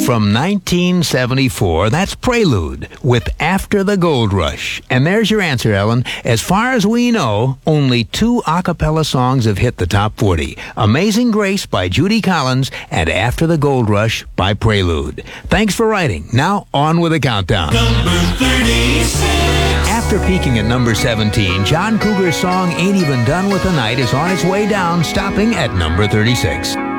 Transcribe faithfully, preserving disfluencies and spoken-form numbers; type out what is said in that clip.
from nineteen seventy-four. That's Prelude with After the Gold Rush. And there's your answer, Ellen. As far as we know, only two a cappella songs have hit the top forty. Amazing Grace by Judy Collins and After the Gold Rush by Prelude. Thanks for writing. Now, on with the countdown. Number thirty-six. After peaking at number seventeen, John Cougar's song Ain't Even Done with the Night is on its way down, stopping at number thirty-six.